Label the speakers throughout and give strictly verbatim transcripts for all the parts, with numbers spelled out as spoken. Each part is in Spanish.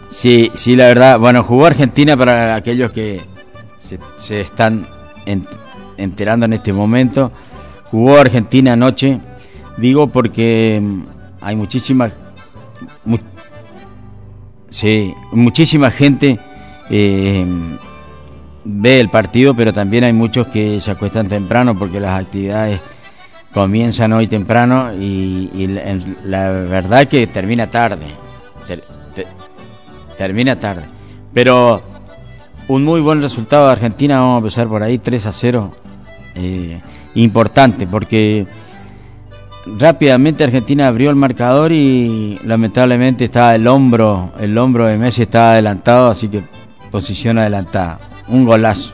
Speaker 1: Sí, sí, la verdad. Bueno, jugó Argentina para aquellos que se, se están ent, enterando en este momento. Jugó Argentina anoche, digo porque hay muchísima, mu, sí, muchísima gente eh, ve el partido, pero también hay muchos que se acuestan temprano porque las actividades comienzan hoy temprano y, y la, la verdad que termina tarde. Ter, ter, termina tarde. Pero un muy buen resultado de Argentina, vamos a empezar por ahí, tres a cero. Eh, importante, porque rápidamente Argentina abrió el marcador y lamentablemente estaba el hombro, el hombro de Messi estaba adelantado, así que posición adelantada. Un golazo.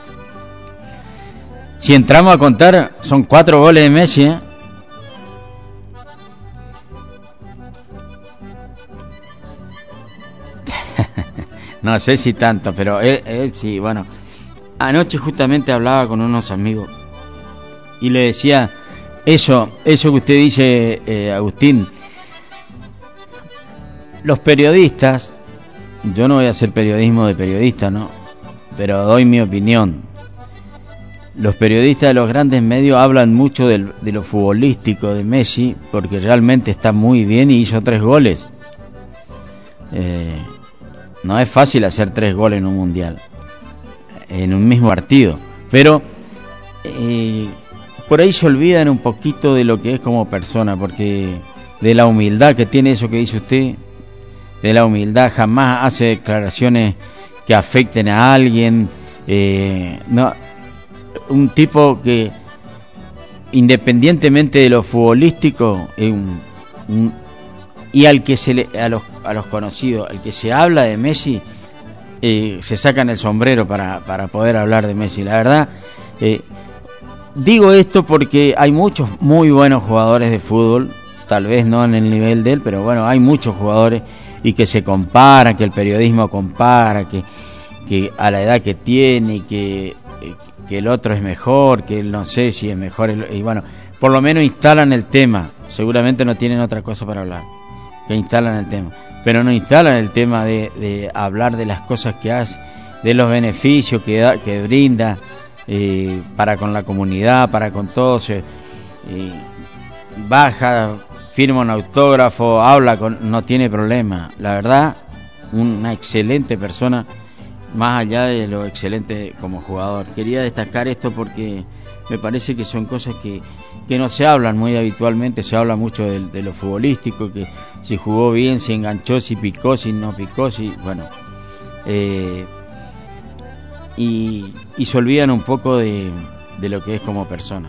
Speaker 1: Si entramos a contar, son cuatro goles de Messi, ¿eh? No sé si tanto, pero él, él sí, bueno. Anoche justamente hablaba con unos amigos y le decía, eso, eso que usted dice, eh, Agustín, los periodistas, yo no voy a hacer periodismo de periodista, ¿no? Pero doy mi opinión. Los periodistas de los grandes medios hablan mucho del, de lo futbolístico de Messi, porque realmente está muy bien y hizo tres goles. Eh, no es fácil hacer tres goles en un mundial, en un mismo partido, pero eh, por ahí se olvidan un poquito de lo que es como persona, porque de la humildad que tiene, eso que dice usted, de la humildad, jamás hace declaraciones que afecten a alguien, eh, no, un tipo que independientemente de lo futbolístico eh, un, un, y al que se le, a los a los conocidos, al que se habla de Messi, eh, se sacan el sombrero para, para poder hablar de Messi, la verdad. eh, Digo esto porque hay muchos muy buenos jugadores de fútbol, tal vez no en el nivel de él, pero bueno, hay muchos jugadores y que se comparan, que el periodismo compara, que, que a la edad que tiene, que, que el otro es mejor, que él no sé si es mejor, y bueno, por lo menos instalan el tema, seguramente no tienen otra cosa para hablar, que instalan el tema, pero no instalan el tema de, de hablar de las cosas que hace, de los beneficios que, da, que brinda, Eh, para con la comunidad, para con todos, eh, eh, baja, firma un autógrafo, habla, con, no tiene problema. La verdad, una excelente persona, más allá de lo excelente como jugador. Quería destacar esto porque me parece que son cosas que, que no se hablan muy habitualmente. Se habla mucho de, de lo futbolístico, que si jugó bien, si enganchó, si picó, si no picó, si, bueno... Eh, Y, y se olvidan un poco de, de lo que es como persona.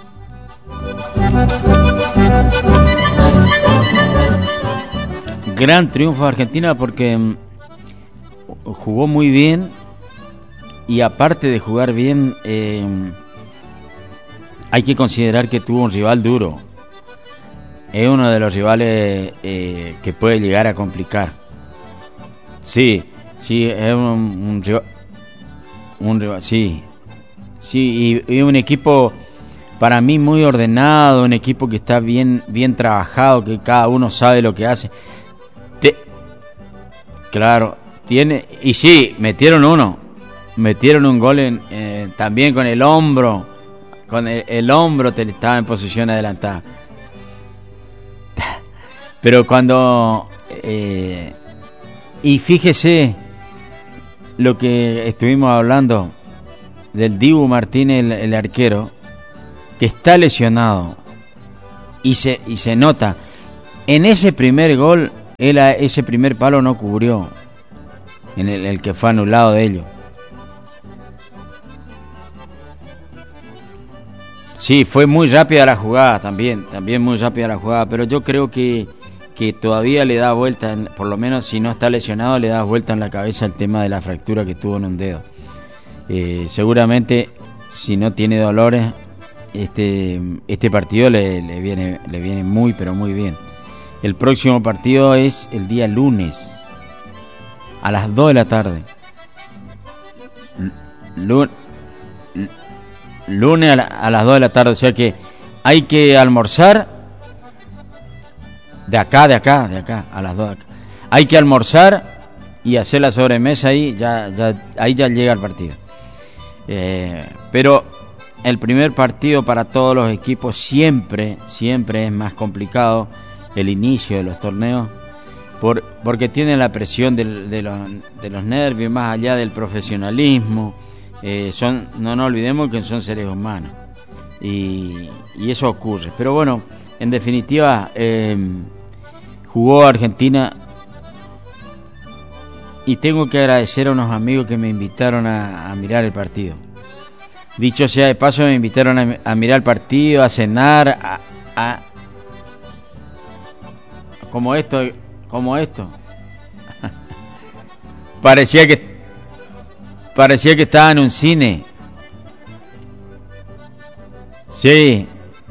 Speaker 1: Gran triunfo de Argentina porque jugó muy bien y aparte de jugar bien eh, hay que considerar que tuvo un rival duro. Es uno de los rivales eh, que puede llegar a complicar. Sí, sí, es un, un rival... Un rival, sí, sí, y, y un equipo para mí muy ordenado, un equipo que está bien, bien trabajado, que cada uno sabe lo que hace. Te, claro, tiene, y sí, metieron uno, metieron un gol en, eh, también con el hombro, con el, el hombro te, estaba en posición adelantada. Pero cuando, eh, y fíjese lo que estuvimos hablando del Dibu Martínez, el, el arquero, que está lesionado y se y se nota en ese primer gol, él a ese primer palo no cubrió, en el, el que fue anulado de ellos. Sí, fue muy rápida la jugada también, también muy rápida la jugada, pero yo creo que que todavía le da vuelta, en, por lo menos si no está lesionado, le da vuelta en la cabeza el tema de la fractura que tuvo en un dedo. Eh, seguramente, si no tiene dolores, este este partido le, le viene le viene muy, pero muy bien. El próximo partido es el día lunes, a las dos de la tarde. Lunes, lunes a, la, a las dos de la tarde, o sea que hay que almorzar. De acá, de acá, de acá, a las dos de acá. Hay que almorzar y hacer la sobremesa ahí, ya, ya, ahí ya llega el partido. Eh, pero el primer partido para todos los equipos siempre, siempre es más complicado, el inicio de los torneos, por, porque tiene la presión del, de, los, de los nervios, más allá del profesionalismo. Eh, son, no nos olvidemos que son seres humanos y, y eso ocurre. Pero bueno, en definitiva, eh, jugó Argentina y tengo que agradecer a unos amigos que me invitaron a, a mirar el partido. Dicho sea de paso, me invitaron a, a mirar el partido, a cenar, a, a como esto, como esto. parecía que parecía que estaba en un cine. Sí.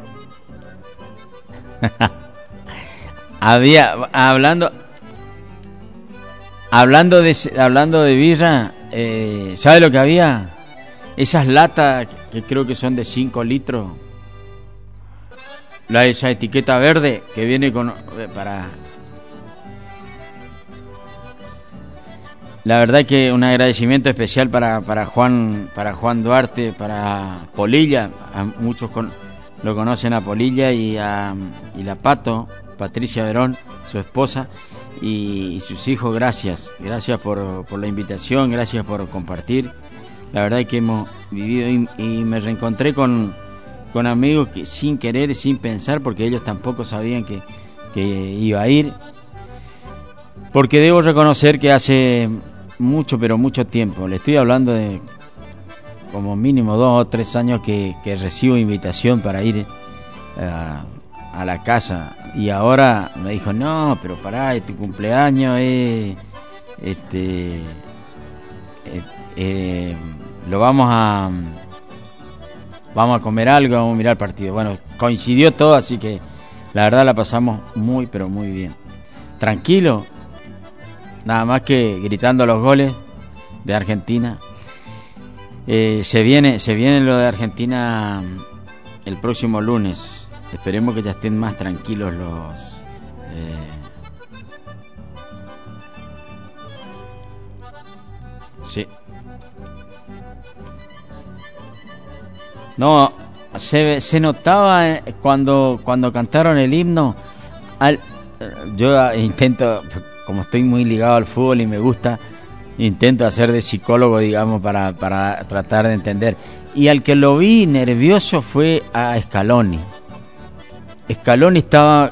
Speaker 1: Había hablando hablando de hablando de birra, eh, ¿sabe lo que había? Esas latas que creo que son de cinco litros. La esa etiqueta verde que viene con para. La verdad que un agradecimiento especial para, para Juan para Juan Duarte, para Polilla, a muchos con, lo conocen a Polilla y a y la Pato, Patricia Verón, su esposa, y, y sus hijos, gracias, gracias por, por la invitación, gracias por compartir. La verdad es que hemos vivido y, y me reencontré con, con amigos que sin querer, sin pensar, porque ellos tampoco sabían que, que iba a ir. Porque debo reconocer que hace mucho, pero mucho tiempo, le estoy hablando de como mínimo dos o tres años que, que recibo invitación para ir a, a la casa. Y ahora me dijo, no, pero pará, es tu cumpleaños, eh, este... Eh, eh, lo vamos a vamos a comer algo, vamos a mirar el partido. Bueno, coincidió todo, así que la verdad la pasamos muy, pero muy bien. Tranquilo, nada más que gritando los goles de Argentina. Eh, se viene, se viene lo de Argentina el próximo lunes. Esperemos que ya estén más tranquilos los eh, sí. No, se, se notaba cuando cuando cantaron el himno. Al, yo intento, como estoy muy ligado al fútbol y me gusta, intento hacer de psicólogo, digamos, para, para tratar de entender. Y al que lo vi nervioso fue a Scaloni. Scaloni estaba...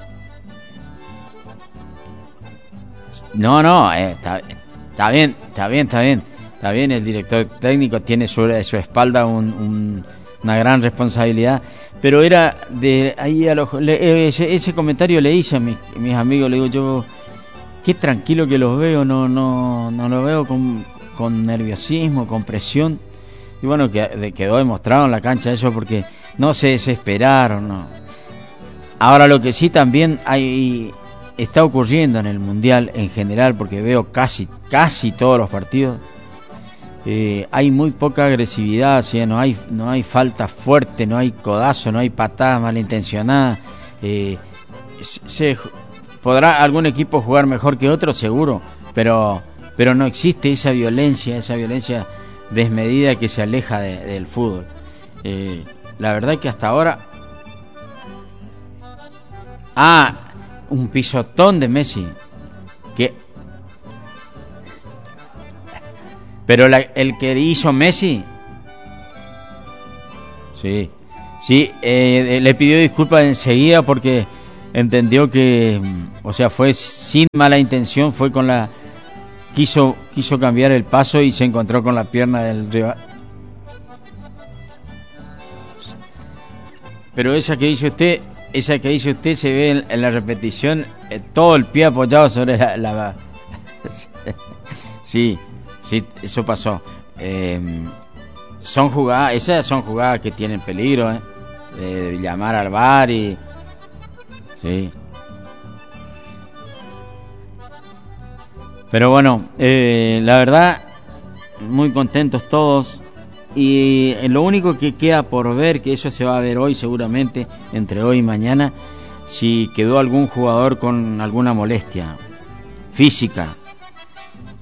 Speaker 1: No, no, eh, está, está bien, está bien, está bien. Está bien, el director técnico tiene sobre su espalda un, un, una gran responsabilidad, pero era de ahí a los... Le, ese, ese comentario le hice a mis, mis amigos, le digo yo, qué tranquilo que los veo, no no no lo veo con, con nerviosismo, con presión. Y bueno, que, quedó demostrado en la cancha eso, porque no se desesperaron, no. Ahora lo que sí también hay está ocurriendo en el Mundial en general, porque veo casi, casi todos los partidos, Eh, hay muy poca agresividad, ¿sí? no hay no hay falta fuerte, no hay codazo, no hay patadas malintencionadas. Eh, se, se podrá algún equipo jugar mejor que otro, seguro, pero pero no existe esa violencia, esa violencia desmedida que se aleja de, del fútbol. Eh, la verdad es que hasta ahora, ah, un pisotón de Messi que Pero la, el que hizo Messi, sí, sí, eh, le pidió disculpas enseguida porque entendió que, o sea, fue sin mala intención, fue con la, quiso, quiso cambiar el paso y se encontró con la pierna del rival. Pero esa que hizo usted, esa que hizo usted se ve en, en la repetición, eh, todo el pie apoyado sobre la, la... sí. Sí, eso pasó. Eh, son jugadas, esas son jugadas que tienen peligro, ¿eh? De, de llamar al V A R y... Sí. Pero bueno, eh, la verdad, muy contentos todos. Y lo único que queda por ver, que eso se va a ver hoy seguramente, entre hoy y mañana, si quedó algún jugador con alguna molestia física.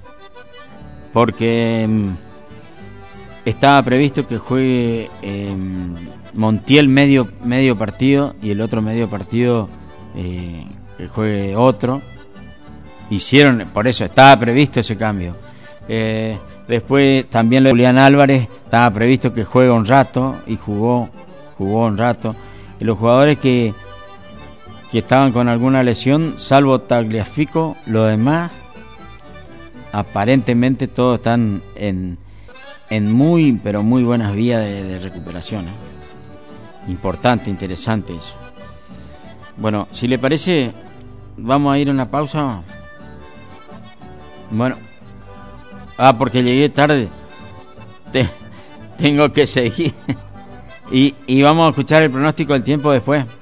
Speaker 1: porque eh, estaba previsto que juegue eh, Montiel medio, medio partido y el otro medio partido eh, que juegue otro. Hicieron, por eso estaba previsto ese cambio. Eh, después también Julián Álvarez estaba previsto que juegue un rato y jugó, jugó un rato. Y los jugadores que, que estaban con alguna lesión, salvo Tagliafico, los demás aparentemente todos están en, en muy, pero muy buenas vías de, de recuperación. ¿eh? Importante, interesante eso. Bueno, si le parece, vamos a ir a una pausa. Bueno, ah, porque llegué tarde. Te, tengo que seguir. y, y vamos a escuchar el pronóstico del tiempo después.